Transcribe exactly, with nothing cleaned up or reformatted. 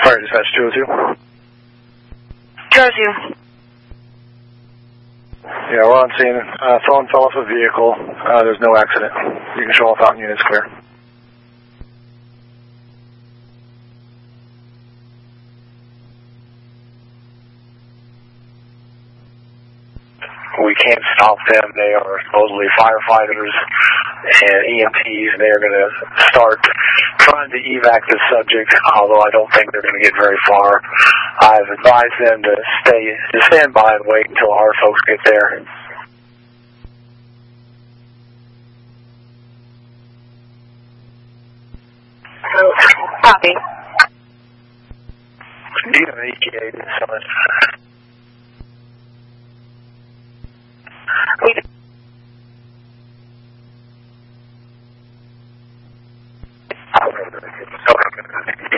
Fire dispatch two oh two. two oh two. Yeah, we're on scene. Uh, phone fell off a vehicle. Uh, there's no accident. You can show off out and units clear. We can't stop them. They are supposedly firefighters and E M Ts, and they're going to start trying to evac the subject, although I don't think they're going to get very far. I've advised them to stay, to stand by and wait until our folks get there. Copy. Do you have an E T A?